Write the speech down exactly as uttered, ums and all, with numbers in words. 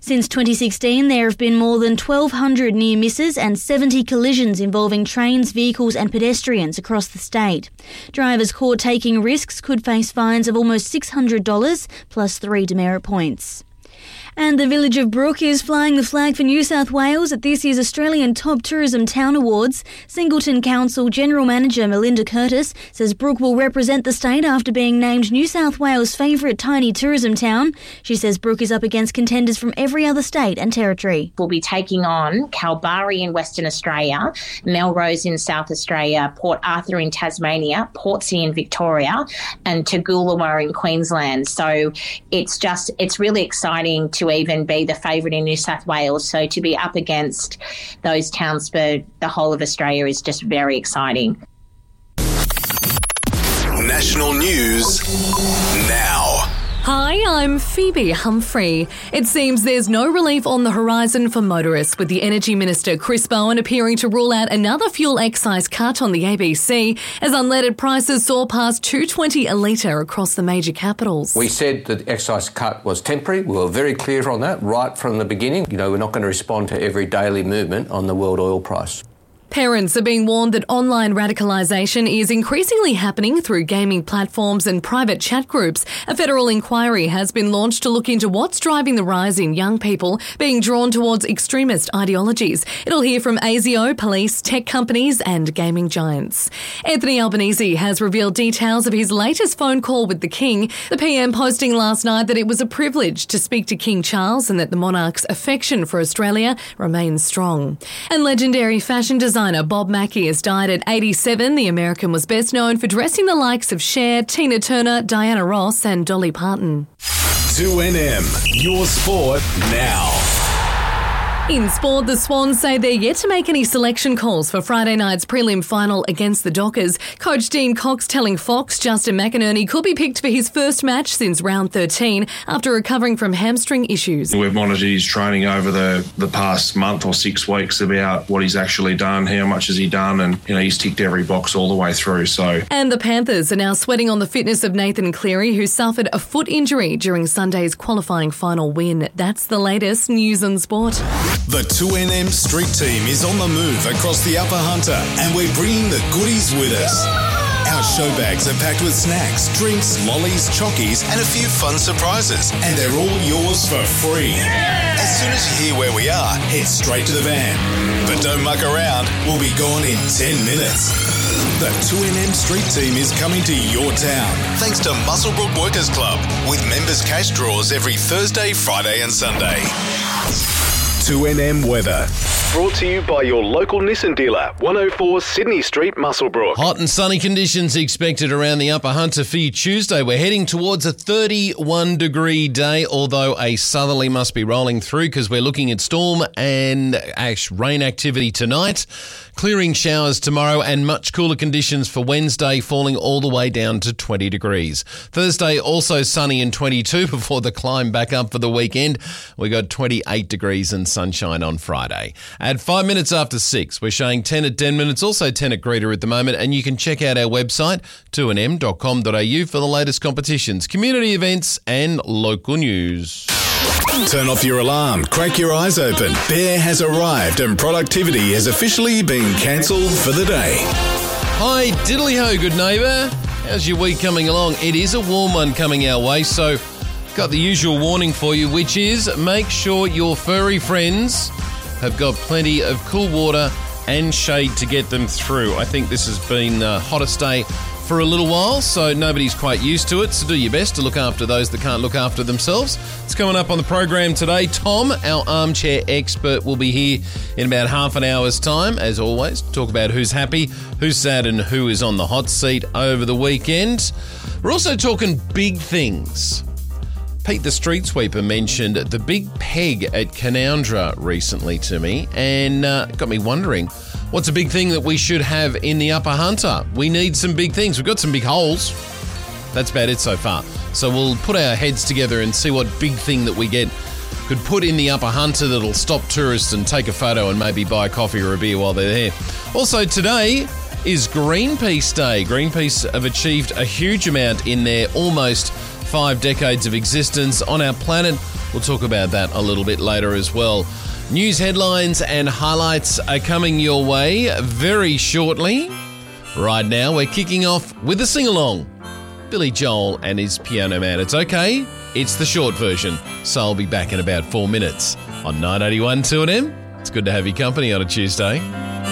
Since twenty sixteen, there have been more than twelve hundred near misses and seventy collisions involving trains, vehicles and pedestrians across the state. Drivers caught taking risks could face fines of almost six hundred dollars plus three demerit points. And the village of Brook is flying the flag for New South Wales at this year's Australian Top Tourism Town Awards. Singleton Council General Manager Melinda Curtis says Brook will represent the state after being named New South Wales' favourite tiny tourism town. She says Brook is up against contenders from every other state and territory. We'll be taking on Kalbarri in Western Australia, Melrose in South Australia, Port Arthur in Tasmania, Portsea in Victoria and Toogoolawah in Queensland. So it's just, it's really exciting to even be the favourite in New South Wales. So to be up against those towns for the whole of Australia is just very exciting. National news now. Hi, I'm Phoebe Humphrey. It seems there's no relief on the horizon for motorists, with the Energy Minister Chris Bowen appearing to rule out another fuel excise cut on the A B C as unleaded prices soar past two dollars twenty a litre across the major capitals. We said that the excise cut was temporary. We were very clear on that right from the beginning. You know, we're not going to respond to every daily movement on the world oil price. Parents are being warned that online radicalisation is increasingly happening through gaming platforms and private chat groups. A federal inquiry has been launched to look into what's driving the rise in young people being drawn towards extremist ideologies. It'll hear from A S I O, police, tech companies and gaming giants. Anthony Albanese has revealed details of his latest phone call with the King, the P M posting last night that it was a privilege to speak to King Charles and that the monarch's affection for Australia remains strong. And legendary fashion designer Designer Bob Mackie has died at eighty-seven. The American was best known for dressing the likes of Cher, Tina Turner, Diana Ross and Dolly Parton. two N M, your sport now. In sport, the Swans say they're yet to make any selection calls for Friday night's prelim final against the Dockers. Coach Dean Cox telling Fox Justin McInerney could be picked for his first match since round thirteen after recovering from hamstring issues. We've monitored his training over the, the past month or six weeks about what he's actually done, how much has he done, and you know he's ticked every box all the way through. So, And the Panthers are now sweating on the fitness of Nathan Cleary, who suffered a foot injury during Sunday's qualifying final win. That's the latest news and sport. The two N M Street Team is on the move across the Upper Hunter, and we're bringing the goodies with us. Our show bags are packed with snacks, drinks, lollies, chockies, and a few fun surprises, and they're all yours for free. As soon as you hear where we are, head straight to the van. But don't muck around, we'll be gone in ten minutes. The two N M Street Team is coming to your town, thanks to Muswellbrook Workers Club, with members' cash draws every Thursday, Friday and Sunday. two N M weather. Brought to you by your local Nissan dealer, one oh four Sydney Street, Muswellbrook. Hot and sunny conditions expected around the Upper Hunter for you Tuesday. We're heading towards a thirty-one degree day, although a southerly must be rolling through because we're looking at storm and rain activity tonight. Clearing showers tomorrow and much cooler conditions for Wednesday, falling all the way down to twenty degrees. Thursday also sunny and twenty-two before the climb back up for the weekend. We got twenty-eight degrees and sunshine on Friday. At five minutes after six, we're showing ten at ten minutes, also ten at Greta at the moment, and you can check out our website, two n m dot com dot a u, for the latest competitions, community events and local news. Turn off your alarm, crack your eyes open. Bear has arrived and productivity has officially been cancelled for the day. Hi, diddly-ho, good neighbour. How's your week coming along? It is a warm one coming our way, so got the usual warning for you, which is make sure your furry friends have got plenty of cool water and shade to get them through. I think this has been the hottest day for a little while, so nobody's quite used to it, so do your best to look after those that can't look after themselves. It's coming up on the program today. Tom, our armchair expert, will be here in about half an hour's time, as always, to talk about who's happy, who's sad and who is on the hot seat over the weekend. We're also talking big things. Pete the street sweeper mentioned the big peg at Canoundra recently to me, and uh, got me wondering, what's a big thing that we should have in the Upper Hunter? We need some big things. We've got some big holes. That's about it so far. So we'll put our heads together and see what big thing that we get could put in the Upper Hunter that'll stop tourists and take a photo and maybe buy a coffee or a beer while they're there. Also today is Greenpeace Day. Greenpeace have achieved a huge amount in their almost five decades of existence on our planet. We'll talk about that a little bit later as well. News headlines and highlights are coming your way very shortly. Right now, we're kicking off with a sing-along. Billy Joel and his Piano Man. It's okay, it's the short version, so I'll be back in about four minutes on nine eighty-one two N M. It's good to have your company on a Tuesday.